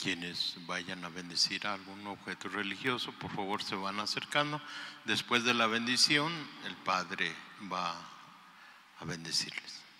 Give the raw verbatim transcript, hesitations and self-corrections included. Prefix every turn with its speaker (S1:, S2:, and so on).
S1: quienes vayan a bendecir algún objeto religioso, por favor se van acercando. Después de la bendición, el Padre va a bendecirles.